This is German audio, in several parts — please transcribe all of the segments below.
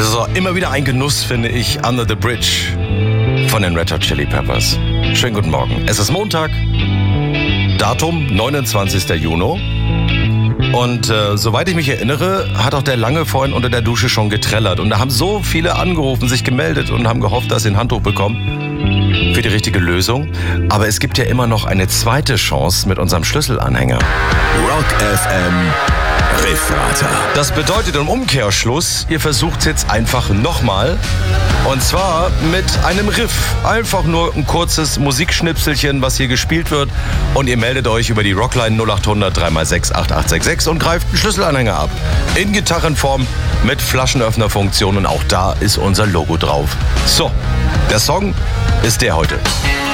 So, immer wieder ein Genuss, finde ich, Under the Bridge von den Red Hot Chili Peppers. Schönen guten Morgen. Es ist Montag, Datum 29. Juni. Und soweit ich mich erinnere, hat auch der Lange vorhin unter der Dusche schon getrellert. Und da haben so viele angerufen, sich gemeldet und haben gehofft, dass sie ein Handtuch bekommen für die richtige Lösung. Aber es gibt ja immer noch eine zweite Chance mit unserem Schlüsselanhänger. Rock FM Riffrater. Das bedeutet im Umkehrschluss, ihr versucht es jetzt einfach nochmal. Und zwar mit einem Riff. Einfach nur ein kurzes Musikschnipselchen, was hier gespielt wird. Und ihr meldet euch über die Rockline 0800 3x6 8866 und greift einen Schlüsselanhänger ab. In Gitarrenform mit Flaschenöffnerfunktion. Und auch da ist unser Logo drauf. So, der Song ist der heute.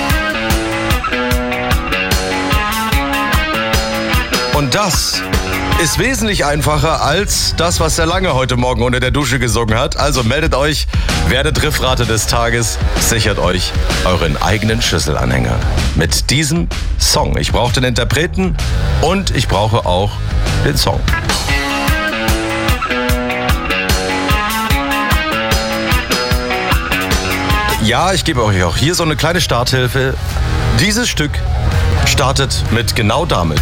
Und das ist wesentlich einfacher als das, was der Lange heute Morgen unter der Dusche gesungen hat. Also meldet euch, werdet Riffrate des Tages, sichert euch euren eigenen Schlüsselanhänger mit diesem Song. Ich brauche den Interpreten und ich brauche auch den Song. Ja, ich gebe euch auch hier so eine kleine Starthilfe. Dieses Stück startet mit genau damit.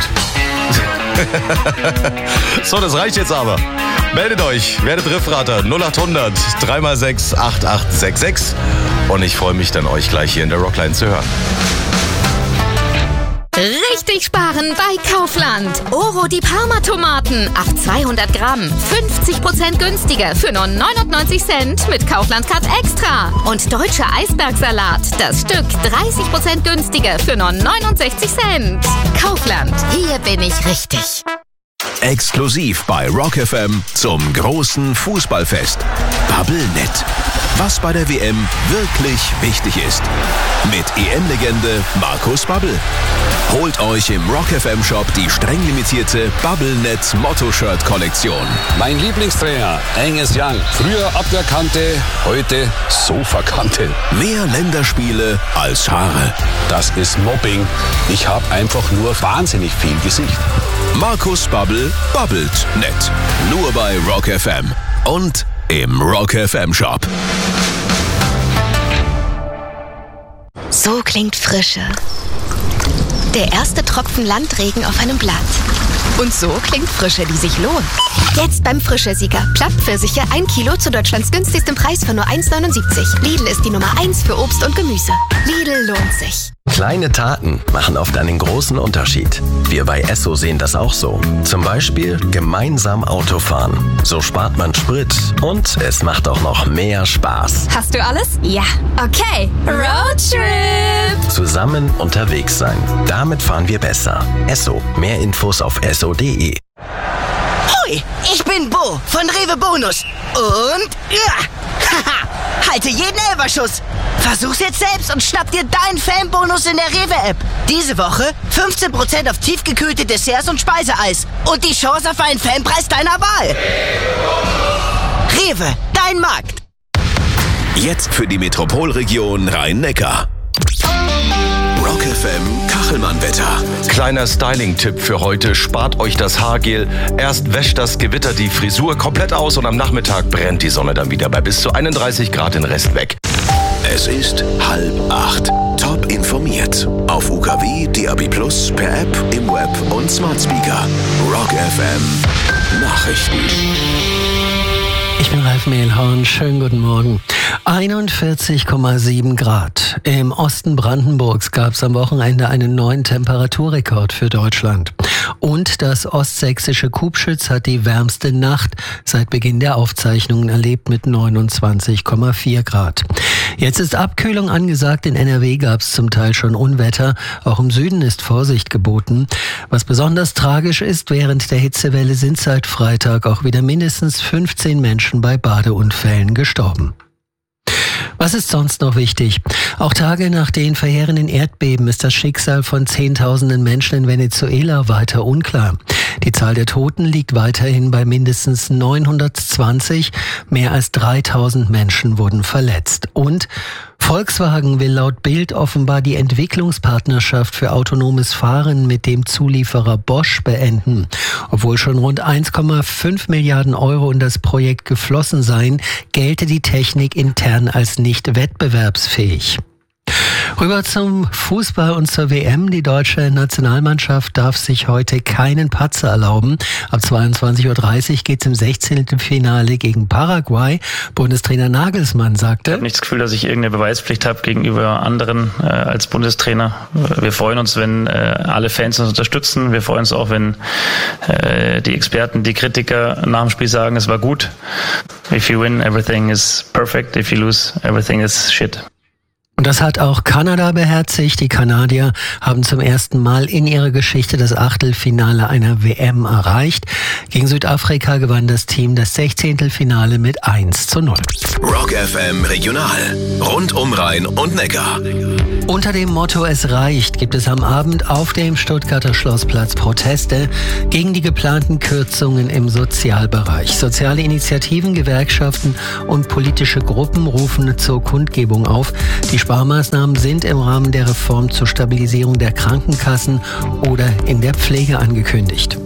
So, das reicht jetzt aber. Meldet euch, werdet Riffrater 0800 3x6 8866 und ich freue mich dann, euch gleich hier in der Rockline zu hören. Richtig sparen bei Kaufland. Oro die Parma-Tomaten auf 200 Gramm. 50% günstiger für nur 99 Cent mit Kaufland Card Extra. Und deutscher Eisbergsalat. Das Stück 30% günstiger für nur 69 Cent. Kaufland. Hier bin ich richtig. Exklusiv bei Rock FM zum großen Fußballfest. Bubblenet. Was bei der WM wirklich wichtig ist. Mit EM-Legende Markus Babbel. Holt euch im Rock FM Shop die streng limitierte Bubblenet Motto-Shirt-Kollektion. Mein Lieblingstrainer, Angus Young. Früher Abwehrkante, heute Sofakante. Mehr Länderspiele als Haare. Das ist Mobbing. Ich habe einfach nur wahnsinnig viel Gesicht. Markus Babbel babbelt nett. Nur bei Rock FM und im Rock FM Shop. So klingt Frische. Der erste Tropfen Landregen auf einem Blatt. Und so klingt Frische, die sich lohnt. Jetzt beim Frische-Sieger. Plattpfirsiche 1 Kilo zu Deutschlands günstigstem Preis für nur 1,79. Lidl ist die Nummer 1 für Obst und Gemüse. Lidl lohnt sich. Kleine Taten machen oft einen großen Unterschied. Wir bei Esso sehen das auch so. Zum Beispiel gemeinsam Autofahren. So spart man Sprit und es macht auch noch mehr Spaß. Hast du alles? Ja. Okay. Roadtrip. Zusammen unterwegs sein. Damit fahren wir besser. Esso. Mehr Infos auf esso.de. Hoi, ich bin Bo von Rewe Bonus. Und halte jeden Elferschuss. Versuch's jetzt selbst und schnapp dir deinen Fanbonus in der Rewe-App. Diese Woche 15% auf tiefgekühlte Desserts und Speiseeis. Und die Chance auf einen Fanpreis deiner Wahl. Rewe, dein Markt. Jetzt für die Metropolregion Rhein-Neckar. Rock FM Kachelmann-Wetter. Kleiner Styling-Tipp für heute. Spart euch das Haargel. Erst wäscht das Gewitter die Frisur komplett aus und am Nachmittag brennt die Sonne dann wieder bei bis zu 31 Grad den Rest weg. Es ist 7:30. Top informiert. Auf UKW, DAB+, per App, im Web und Smart Speaker. Rock FM Nachrichten. Ich bin Ralf Mehlhorn, schönen guten Morgen. 41,7 Grad. Im Osten Brandenburgs gab es am Wochenende einen neuen Temperaturrekord für Deutschland. Und das ostsächsische Kubschütz hat die wärmste Nacht seit Beginn der Aufzeichnungen erlebt mit 29,4 Grad. Jetzt ist Abkühlung angesagt. In NRW gab es zum Teil schon Unwetter. Auch im Süden ist Vorsicht geboten. Was besonders tragisch ist, während der Hitzewelle sind seit Freitag auch wieder mindestens 15 Menschen bei Badeunfällen gestorben. Was ist sonst noch wichtig? Auch Tage nach den verheerenden Erdbeben ist das Schicksal von Zehntausenden Menschen in Venezuela weiter unklar. Die Zahl der Toten liegt weiterhin bei mindestens 920. Mehr als 3000 Menschen wurden verletzt. Und Volkswagen will laut Bild offenbar die Entwicklungspartnerschaft für autonomes Fahren mit dem Zulieferer Bosch beenden. Obwohl schon rund 1,5 Milliarden Euro in das Projekt geflossen seien, gelte die Technik intern als nicht wettbewerbsfähig. Rüber zum Fußball und zur WM. Die deutsche Nationalmannschaft darf sich heute keinen Patzer erlauben. Ab 22.30 Uhr geht es im 16. Finale gegen Paraguay. Bundestrainer Nagelsmann sagte: Ich habe nicht das Gefühl, dass ich irgendeine Beweispflicht habe gegenüber anderen als Bundestrainer. Wir freuen uns, wenn alle Fans uns unterstützen. Wir freuen uns auch, wenn die Experten, die Kritiker nach dem Spiel sagen, es war gut. If you win, everything is perfect. If you lose, everything is shit. Und das hat auch Kanada beherzigt. Die Kanadier haben zum ersten Mal in ihrer Geschichte das Achtelfinale einer WM erreicht. Gegen Südafrika gewann das Team das 16. Finale mit 1:0. Rock FM Regional. Rund um Rhein und Neckar. Unter dem Motto "Es reicht" gibt es am Abend auf dem Stuttgarter Schlossplatz Proteste gegen die geplanten Kürzungen im Sozialbereich. Soziale Initiativen, Gewerkschaften und politische Gruppen rufen zur Kundgebung auf. Die Sparmaßnahmen sind im Rahmen der Reform zur Stabilisierung der Krankenkassen oder in der Pflege angekündigt.